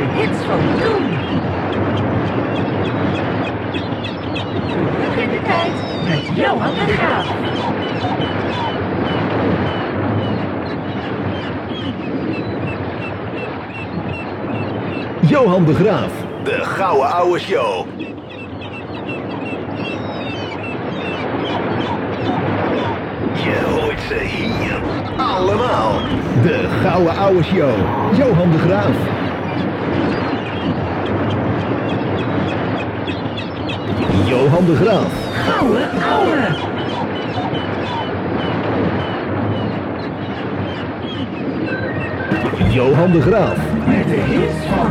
hits van toen. Terug in de tijd met Johan de Graaf. Johan de Graaf. De Gouden Ouwe Show. Je hoort ze hier allemaal. De Gouden Ouwe Show. Johan de Graaf. Johan de Graaf. Gouden Ouwe. Johan de Graaf. Met de hits van